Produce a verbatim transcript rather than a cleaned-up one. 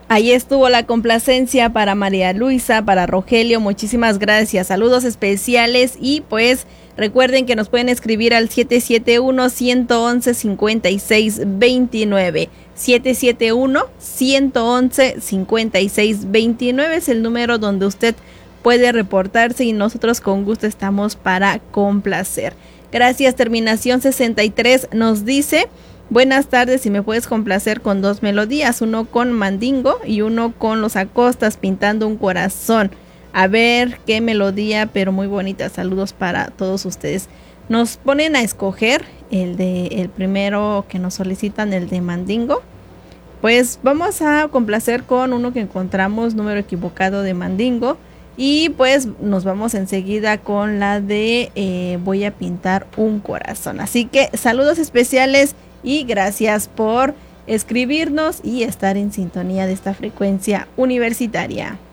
Ahí estuvo la complacencia para María Luisa, para Rogelio, muchísimas gracias, saludos especiales y pues recuerden que nos pueden escribir al siete siete uno, uno uno uno, cinco seis dos nueve, siete siete uno, uno uno uno, cinco seis dos nueve es el número donde usted puede reportarse y nosotros con gusto estamos para complacer. Gracias, terminación sesenta y tres nos dice: buenas tardes, si me puedes complacer con dos melodías, uno con Mandingo y uno con Los Acostas, Pintando un Corazón. A ver qué melodía, pero muy bonita. Saludos para todos ustedes. Nos ponen a escoger el de el primero que nos solicitan, el de Mandingo. Pues vamos a complacer con uno que encontramos, número equivocado de Mandingo. Y pues nos vamos enseguida con la de eh, Voy a Pintar un Corazón. Así que saludos especiales y gracias por escribirnos y estar en sintonía de esta frecuencia universitaria.